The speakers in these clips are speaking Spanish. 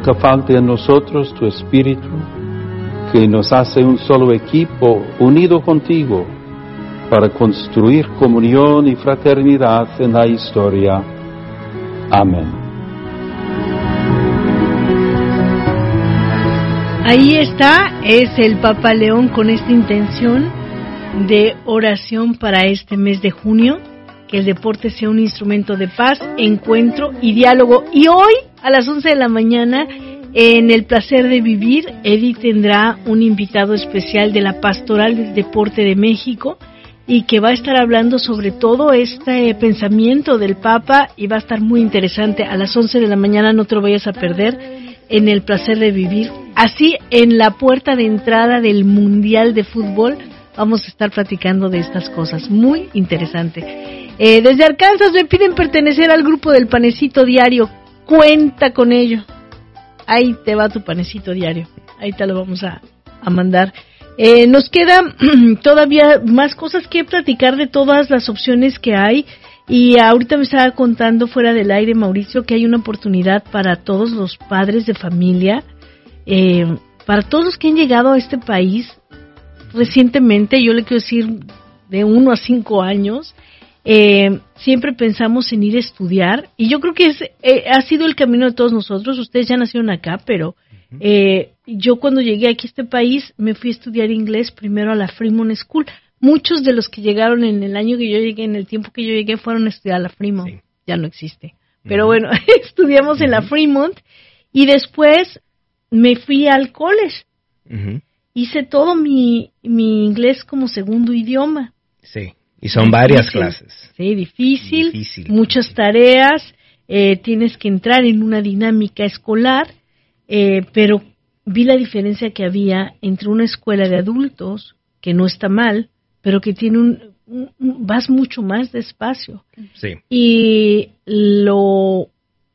nunca falte en nosotros tu espíritu, que nos hace un solo equipo unido contigo para construir comunión y fraternidad en la historia. Amén. Ahí está, es el Papa León con esta intención de oración para este mes de junio, que el deporte sea un instrumento de paz, encuentro y diálogo. Y hoy, a las 11 de la mañana, en El Placer de Vivir, Eddie tendrá un invitado especial de la Pastoral del Deporte de México y que va a estar hablando sobre todo este pensamiento del Papa y va a estar muy interesante. A las 11 de la mañana, no te lo vayas a perder, en El Placer de Vivir. Así, en la puerta de entrada del Mundial de Fútbol, vamos a estar platicando de estas cosas. Muy interesante. Desde Arkansas me piden pertenecer al grupo del Panecito Diario. Cuenta con ello. Ahí te va tu panecito diario. Ahí te lo vamos a mandar. Nos queda todavía más cosas que platicar de todas las opciones que hay. Y ahorita me estaba contando fuera del aire, Mauricio, que hay una oportunidad para todos los padres de familia, para todos los que han llegado a este país recientemente, yo le quiero decir de 1 a 5 años, siempre pensamos en ir a estudiar, y yo creo que ha sido el camino de todos nosotros. Ustedes ya nacieron acá, pero yo cuando llegué aquí a este país me fui a estudiar inglés primero a la Fremont School. Muchos de los que llegaron en el año que yo llegué, en el tiempo que yo llegué, fueron a estudiar a la Fremont. Sí. Ya no existe. Pero bueno, estudiamos en la Fremont y después me fui al college. Hice todo mi inglés como segundo idioma. Sí, y son varias clases. Sí, difícil, muchas tareas, tienes que entrar en una dinámica escolar, pero vi la diferencia que había entre una escuela de adultos, que no está mal, pero que tiene vas mucho más despacio. Sí. Y lo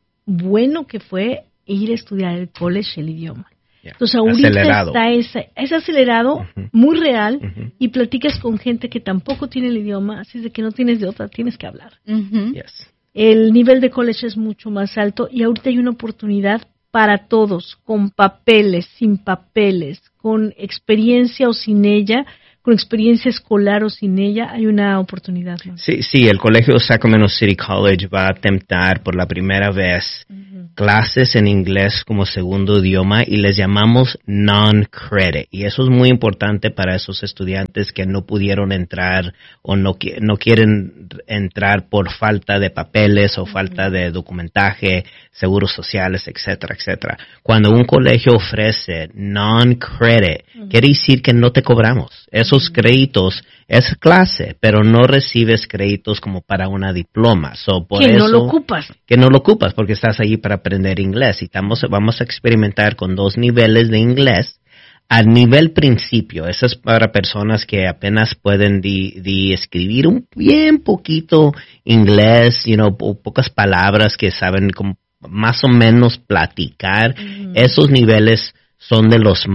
bueno que fue ir a estudiar el college, el idioma. Yeah. Entonces ahorita acelerado. Es acelerado, muy real, y platicas con gente que tampoco tiene el idioma, así de que no tienes de otra, tienes que hablar. Yes. El nivel de college es mucho más alto y ahorita hay una oportunidad para todos, con papeles, sin papeles, con experiencia o sin ella, con experiencia escolar o sin ella, hay una oportunidad, ¿no? Sí, el Colegio Sacramento City College va a attemptar por la primera vez clases en inglés como segundo idioma y les llamamos non-credit. Y eso es muy importante para esos estudiantes que no pudieron entrar o no quieren entrar por falta de papeles o falta de documentaje, seguros sociales, etcétera, etcétera. Cuando un colegio ofrece non-credit, quiere decir que no te cobramos. Esos créditos es clase, pero no recibes créditos como para una diploma. No lo ocupas. Que no lo ocupas porque estás allí para aprender inglés. Y vamos a experimentar con 2 niveles de inglés. Al nivel principio, eso es para personas que apenas pueden escribir un bien poquito inglés, pocas palabras que saben como más o menos platicar. Esos niveles son de los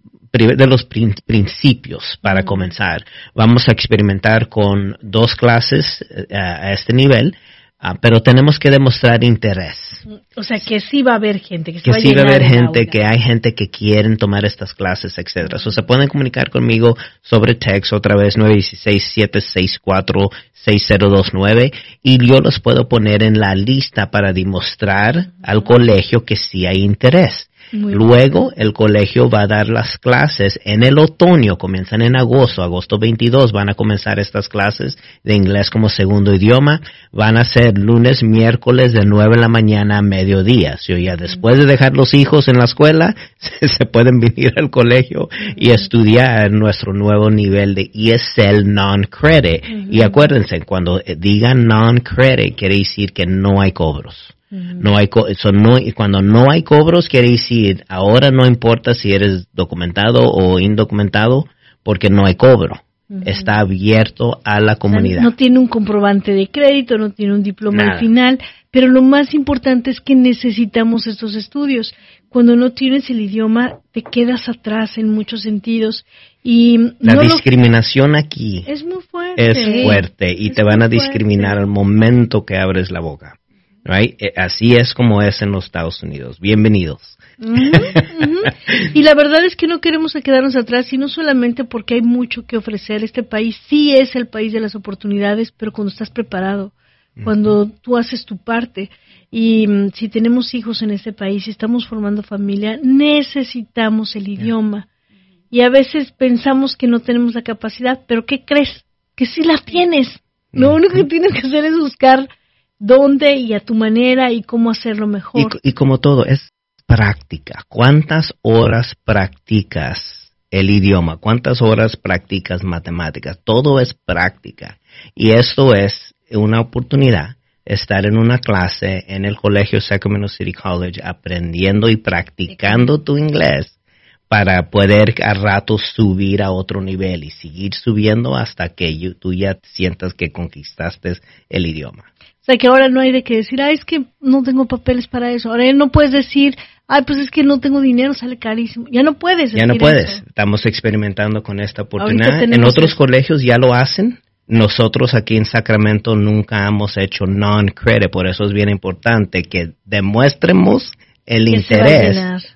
principios para comenzar. Vamos a experimentar con 2 clases a este nivel, pero tenemos que demostrar interés. O sea, que sí va a haber gente, que sí va a haber gente, que hay gente que quieren tomar estas clases, etcétera. Se pueden comunicar conmigo sobre text, otra vez 916-764-6029, y yo los puedo poner en la lista para demostrar al colegio que sí hay interés. Luego, el colegio va a dar las clases en el otoño, comienzan en agosto 22, van a comenzar estas clases de inglés como segundo idioma, van a ser lunes, miércoles de 9 de la mañana a mediodía. Ya después de dejar los hijos en la escuela, se pueden venir al colegio y estudiar nuestro nuevo nivel de ESL non-credit. Y acuérdense, cuando digan non-credit, quiere decir que no hay cobros. Y cuando no hay cobros quiere decir ahora no importa si eres documentado o indocumentado porque no hay cobro. Está abierto a la comunidad. No tiene un comprobante de crédito, no tiene un diploma al final, pero lo más importante es que necesitamos estos estudios. Cuando no tienes el idioma te quedas atrás en muchos sentidos y la discriminación aquí es muy fuerte. Es fuerte y te van a discriminar al momento que abres la boca. Right? Así es como es en los Estados Unidos. Bienvenidos. Y la verdad es que no queremos quedarnos atrás, y no solamente porque hay mucho que ofrecer. Este país sí es el país de las oportunidades, pero cuando estás preparado, cuando tú haces tu parte. Y si tenemos hijos en este país, si estamos formando familia, necesitamos el idioma. Y a veces pensamos que no tenemos la capacidad, pero ¿qué crees? Que sí la tienes. Lo único que tienes que hacer es buscar dónde y a tu manera y cómo hacerlo mejor. Y como todo, es práctica. ¿Cuántas horas practicas el idioma? ¿Cuántas horas practicas matemáticas? Todo es práctica. Y esto es una oportunidad, estar en una clase en el colegio Sacramento City College aprendiendo y practicando tu inglés para poder a rato subir a otro nivel y seguir subiendo hasta que tú ya sientas que conquistaste el idioma. O sea, que ahora no hay de que decir, es que no tengo papeles para eso. Ahora no puedes decir, pues es que no tengo dinero, sale carísimo. Ya no puedes decir eso. Estamos experimentando con esta oportunidad. En otros colegios ya lo hacen. Nosotros aquí en Sacramento nunca hemos hecho non-credit, por eso es bien importante que demuestremos el interés.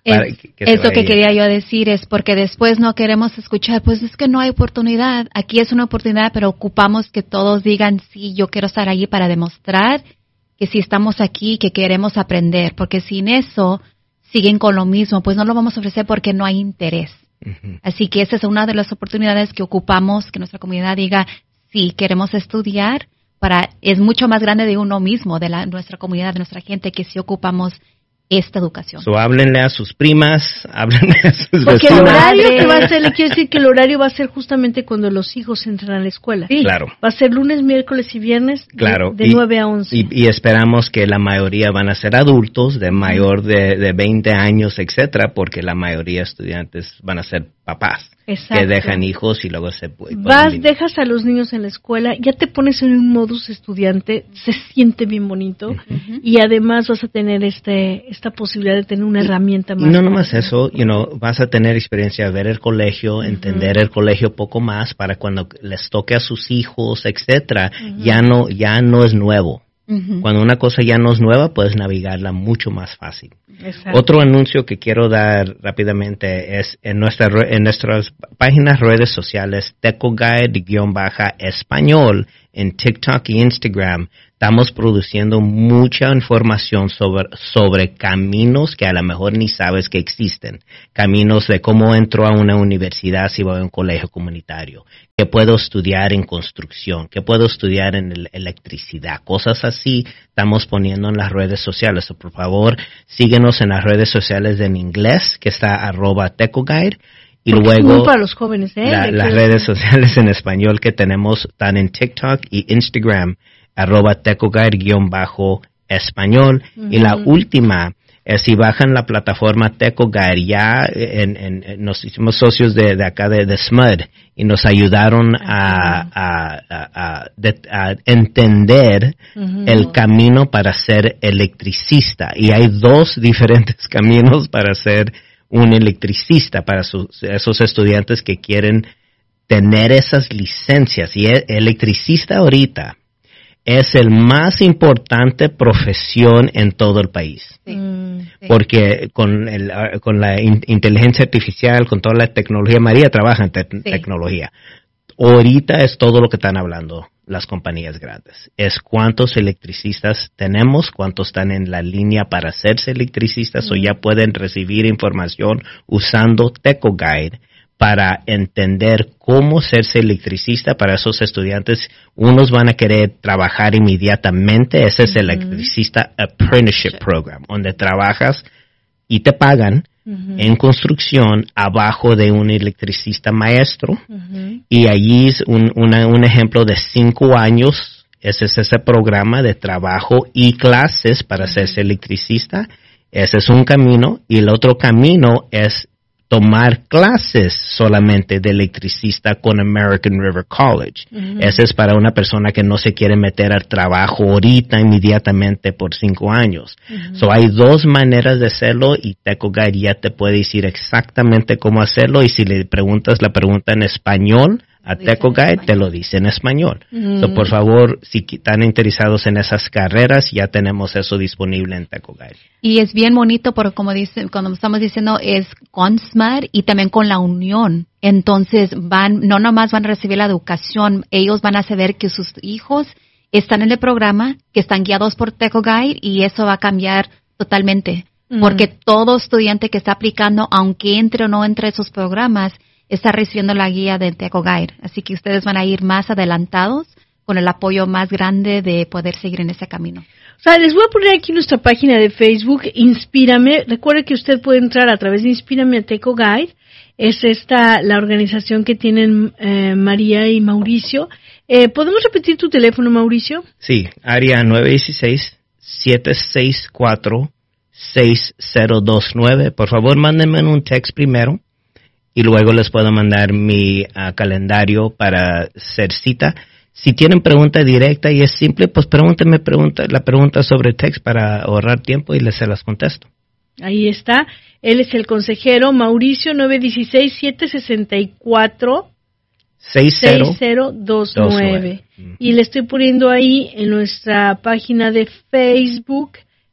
Es lo que quería yo decir, es porque después no queremos escuchar, pues es que no hay oportunidad. Aquí es una oportunidad, pero ocupamos que todos digan, sí, yo quiero estar allí para demostrar que sí estamos aquí, que queremos aprender, porque sin eso siguen con lo mismo, pues no lo vamos a ofrecer porque no hay interés. Así que esa es una de las oportunidades que ocupamos, que nuestra comunidad diga, sí, queremos estudiar, es mucho más grande de uno mismo, de nuestra comunidad, de nuestra gente, que sí ocupamos esta educación. Háblenle a sus primas, háblenle a sus vecinos. Porque el horario que va a ser, le quiero decir que el horario va a ser justamente cuando los hijos entran a la escuela. Sí, claro. Va a ser lunes, miércoles y viernes de 9 a 11. Y esperamos que la mayoría van a ser adultos, de mayor de 20 años, etcétera, porque la mayoría de estudiantes van a ser papás. Exacto. Que dejan hijos y luego se pueden. Dejas a los niños en la escuela, ya te pones en un modus estudiante, se siente bien bonito, y además vas a tener esta posibilidad de tener una herramienta más. No nomás eso, vas a tener experiencia de ver el colegio, entender el colegio poco más para cuando les toque a sus hijos, etcétera, ya no es nuevo. Cuando una cosa ya no es nueva, puedes navegarla mucho más fácil. Exacto. Otro anuncio que quiero dar rápidamente es en nuestras páginas, redes sociales, TecoGuide_español, en TikTok y Instagram. Estamos produciendo mucha información sobre caminos que a lo mejor ni sabes que existen. Caminos de cómo entro a una universidad si voy a un colegio comunitario. ¿Qué puedo estudiar en construcción? ¿Qué puedo estudiar en electricidad? Cosas así estamos poniendo en las redes sociales. Por favor, síguenos en las redes sociales en inglés, que está @TecoGuide. Y porque luego para los jóvenes, las redes sociales en español que tenemos están en TikTok y Instagram, @TecoGuide_español. Y la última es si bajan la plataforma TecoGuide, ya nos hicimos socios de acá de SMUD y nos ayudaron a entender el camino para ser electricista. Y hay 2 diferentes caminos para ser un electricista para esos estudiantes que quieren tener esas licencias. Y el electricista ahorita es el más importante profesión en todo el país. Sí. Porque con la inteligencia artificial, con toda la tecnología, María trabaja en tecnología. Ahorita es todo lo que están hablando las compañías grandes. Es cuántos electricistas tenemos, cuántos están en la línea para hacerse electricistas, o ya pueden recibir información usando TecoGuide para entender cómo serse electricista para esos estudiantes. Unos van a querer trabajar inmediatamente. Ese es el electricista apprenticeship program, donde trabajas y te pagan en construcción abajo de un electricista maestro. Y allí es un ejemplo de 5 años. Ese es ese programa de trabajo y clases para hacerse electricista. Ese es un camino. Y el otro camino es tomar clases solamente de electricista con American River College. Ese es para una persona que no se quiere meter al trabajo ahorita inmediatamente por 5 años. So hay 2 maneras de hacerlo y TecoGuide ya te puede decir exactamente cómo hacerlo, y si le preguntas la pregunta en español A Teco Guide te lo dice en español. So, por favor, si están interesados en esas carreras, ya tenemos eso disponible en Teco Guide. Y es bien bonito porque como estamos diciendo, es con SMART y también con la unión. Entonces no nomás van a recibir la educación, ellos van a saber que sus hijos están en el programa, que están guiados por Teco Guide y eso va a cambiar totalmente. Porque todo estudiante que está aplicando, aunque entre o no entre esos programas, está recibiendo la guía de Teco Guide. Así que ustedes van a ir más adelantados con el apoyo más grande de poder seguir en ese camino. O sea, les voy a poner aquí nuestra página de Facebook, Inspírame. Recuerde que usted puede entrar a través de Inspírame a Teco Guide. Es la organización que tienen María y Mauricio. ¿Podemos repetir tu teléfono, Mauricio? Sí, área 916-764-6029. Por favor, mándenme un text primero y luego les puedo mandar mi calendario para hacer cita. Si tienen pregunta directa y es simple, pues pregúntenme la pregunta sobre text para ahorrar tiempo y se las contesto. Ahí está. Él es el consejero Mauricio 916-764-6029. Y le estoy poniendo ahí en nuestra página de Facebook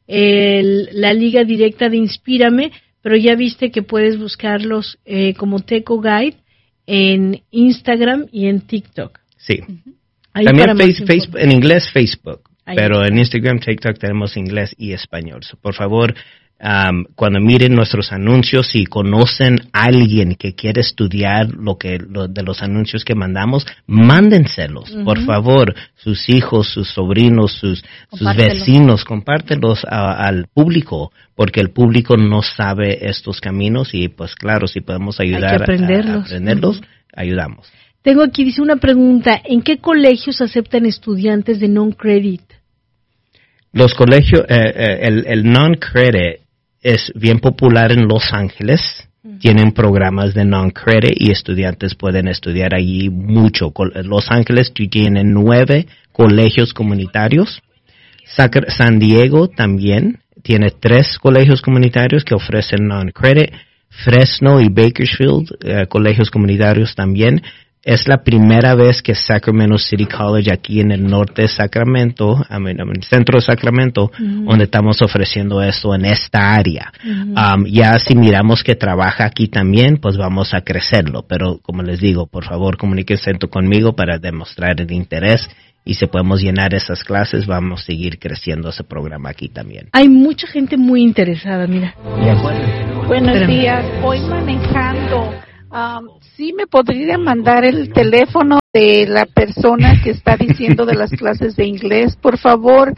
la liga directa de Inspírame, pero ya viste que puedes buscarlos como Teco Guide en Instagram y en TikTok. Sí. Ahí también Facebook, en inglés Facebook, pero en Instagram, TikTok tenemos inglés y español. So, por favor, cuando miren nuestros anuncios y conocen a alguien que quiere estudiar de los anuncios que mandamos, mándenselos, por favor, sus hijos, sus sobrinos, sus vecinos, compártelos al público, porque el público no sabe estos caminos y pues claro, si podemos ayudar a aprenderlos, ayudamos. Tengo aquí, dice una pregunta, ¿en qué colegios aceptan estudiantes de non-credit? Los colegios, el non-credit es bien popular en Los Ángeles. Tienen programas de non-credit y estudiantes pueden estudiar allí mucho. Los Ángeles tienen 9 colegios comunitarios. San Diego también tiene 3 colegios comunitarios que ofrecen non-credit. Fresno y Bakersfield, colegios comunitarios también. Es la primera vez que Sacramento City College aquí en el norte de Sacramento, en el centro de Sacramento, donde estamos ofreciendo esto en esta área. Ya si miramos que trabaja aquí también, pues vamos a crecerlo. Pero como les digo, por favor, comuníquense conmigo para demostrar el interés. Y si podemos llenar esas clases, vamos a seguir creciendo ese programa aquí también. Hay mucha gente muy interesada, mira. Buenos días, voy manejando. ¿Sí me podría mandar el teléfono de la persona que está diciendo de las clases de inglés, por favor?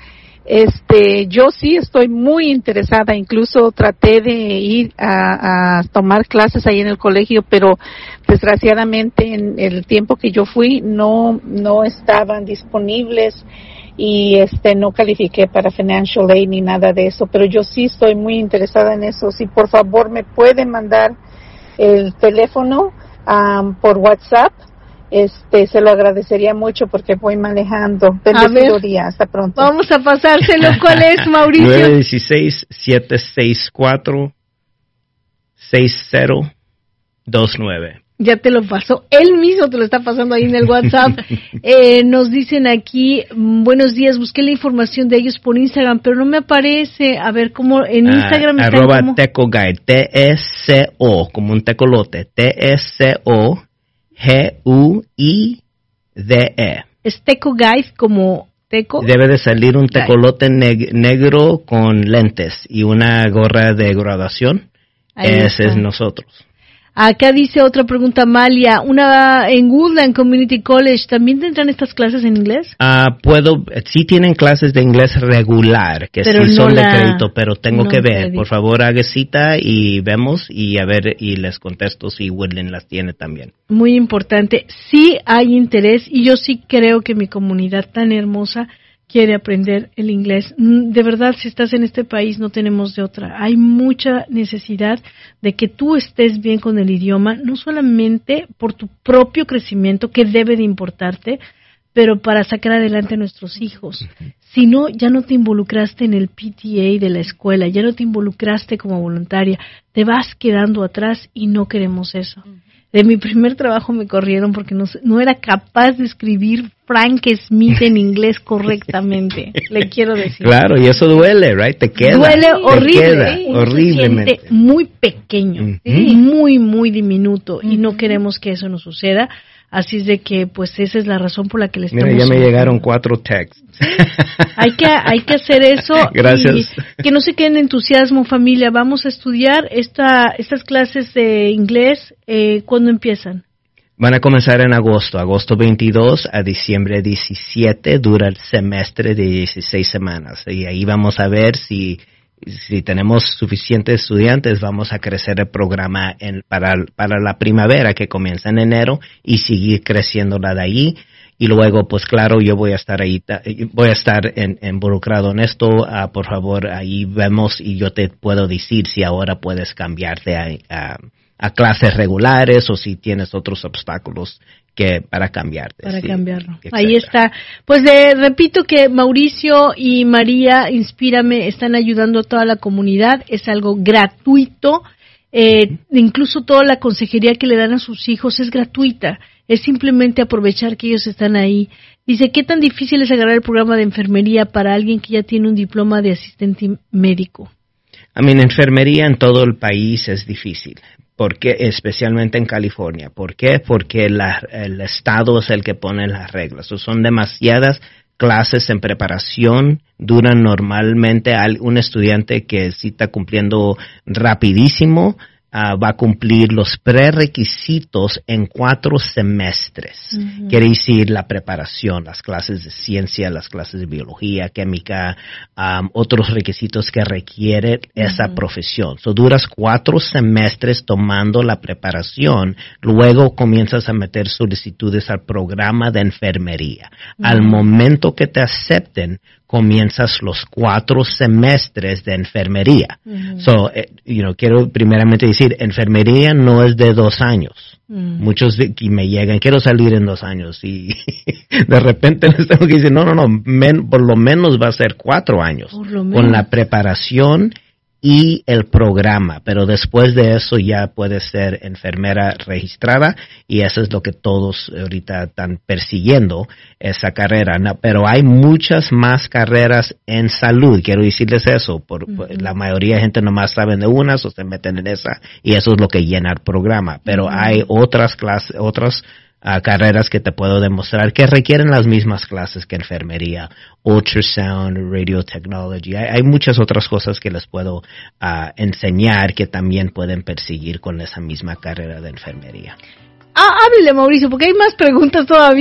Yo sí estoy muy interesada, incluso traté de ir a tomar clases ahí en el colegio, pero desgraciadamente en el tiempo que yo fui no estaban disponibles y no califiqué para financial aid ni nada de eso, pero yo sí estoy muy interesada en eso. Si por favor me pueden mandar el teléfono por WhatsApp, se lo agradecería mucho porque voy manejando. Bendecido día, hasta pronto. Vamos a pasárselo. ¿Cuál es, Mauricio? 916-764-6029. Ya te lo pasó, él mismo te lo está pasando ahí en el WhatsApp. Nos dicen aquí, buenos días, busqué la información de ellos por Instagram, pero no me aparece. A ver, ¿cómo en Instagram está? @ Teco Guide, TECO, como un tecolote, TECOGUIDE. ¿Es Teco Guide como teco? Debe de salir un tecolote negro con lentes y una gorra de graduación. Ese es nosotros. Acá dice otra pregunta, Amalia, en Woodland Community College, ¿también tendrán estas clases en inglés? Sí tienen clases de inglés regular, que pero sí no son de crédito, pero tengo que ver. Crédito. Por favor, haga cita y vemos y a ver y les contesto si Woodland las tiene también. Muy importante, sí hay interés y yo sí creo que mi comunidad tan hermosa quiere aprender el inglés. De verdad, si estás en este país, no tenemos de otra. Hay mucha necesidad de que tú estés bien con el idioma, no solamente por tu propio crecimiento, que debe de importarte, pero para sacar adelante a nuestros hijos. Si no, ya no te involucraste en el PTA de la escuela, ya no te involucraste como voluntaria, te vas quedando atrás y no queremos eso. De mi primer trabajo me corrieron porque no era capaz de escribir Frank Smith en inglés correctamente. Le quiero decir. Claro, y eso duele, right? Te queda. Duele horrible. Queda, horriblemente. Muy pequeño, muy, muy diminuto, y no queremos que eso nos suceda. Así es de que, pues, esa es la razón por la que le estamos... Mira, ya me llegaron 4 texts. Hay que hacer eso. Gracias. Y que no se queden entusiasmo, familia. Vamos a estudiar estas clases de inglés. ¿Cuándo empiezan? Van a comenzar en agosto 22 a diciembre 17. Dura el semestre de 16 semanas. Y ahí vamos a ver si tenemos suficientes estudiantes, vamos a crecer el programa para la primavera, que comienza en enero, y seguir creciéndola de ahí. Y luego, pues claro, yo voy a estar ahí, involucrado en esto. Por favor, ahí vemos, y yo te puedo decir si ahora puedes cambiarte a clases regulares, o si tienes otros obstáculos para cambiarte. Para cambiarlo. Etcétera. Ahí está. Pues repito que Mauricio y María Inspírame están ayudando a toda la comunidad. Es algo gratuito. Incluso toda la consejería que le dan a sus hijos es gratuita. Es simplemente aprovechar que ellos están ahí. Dice, ¿qué tan difícil es agarrar el programa de enfermería para alguien que ya tiene un diploma de asistente médico? Enfermería en todo el país es difícil. ¿Por qué? Especialmente en California. ¿Por qué? Porque el estado es el que pone las reglas. Son demasiadas clases en preparación. Duran normalmente un estudiante que sí está cumpliendo rapidísimo. Va a cumplir los prerequisitos en 4 semestres. Uh-huh. Quiere decir la preparación, las clases de ciencia, las clases de biología, química, otros requisitos que requiere esa profesión. Duras 4 semestres tomando la preparación, luego comienzas a meter solicitudes al programa de enfermería. Uh-huh. Al momento que te acepten, comienzas los 4 semestres de enfermería. Uh-huh. Quiero primeramente decir, enfermería no es de 2 años. Uh-huh. Muchos que me llegan, quiero salir en 2 años, y de repente les tengo que decir, no, por lo menos va a ser 4 años. Con la preparación y el programa, pero después de eso ya puedes ser enfermera registrada, y eso es lo que todos ahorita están persiguiendo, esa carrera. No, pero hay muchas más carreras en salud, quiero decirles eso, por la mayoría de gente nomás saben de unas o se meten en esa, y eso es lo que llena el programa, pero hay otras clases, carreras que te puedo demostrar que requieren las mismas clases que enfermería, ultrasound, radio technology. Hay muchas otras cosas que les puedo enseñar que también pueden perseguir con esa misma carrera de enfermería. Háblele, Mauricio, porque hay más preguntas todavía.